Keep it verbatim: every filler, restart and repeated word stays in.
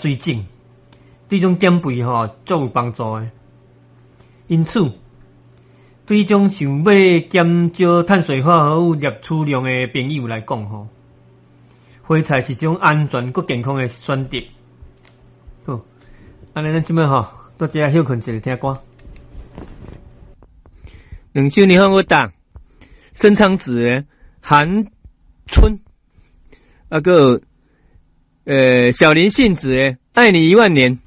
水肿，对种减肥吼足有帮助诶。因此，对种想要减少碳水化合物摄取量诶朋友来讲吼，花菜是一种安全佮健康诶选择。好，安尼咱即摆吼，倒一下休困一下听歌。两首你好我打，深昌子诶寒春，啊个呃小林幸子诶爱你一万年。